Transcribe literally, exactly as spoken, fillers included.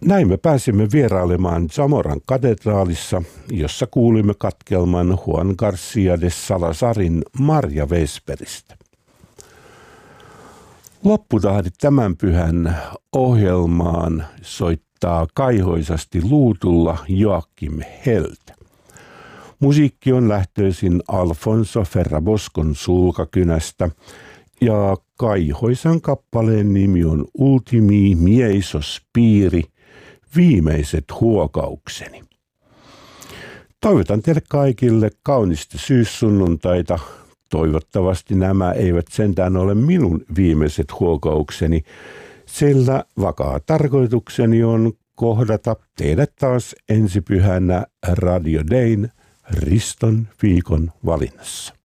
Näin me pääsimme vierailemaan Zamoran katedraalissa, jossa kuulimme katkelman Juan Garcia de Salazarin Maria Vesperistä. Lopputahdit tämän pyhän ohjelmaan soittaa kaihoisasti luutulla Joakim Held. Musiikki on lähtöisin Alfonso Ferraboscon sulkakynästä ja kaihoisan kappaleen nimi on Ultimi miei sospiri, viimeiset huokaukseni. Toivotan teille kaikille kaunista syyssunnuntaita. Toivottavasti nämä eivät sentään ole minun viimeiset huokaukseni, sillä vakaa tarkoitukseni on kohdata teidät taas ensi pyhänä Radio Dayn Riston viikon valinnassa.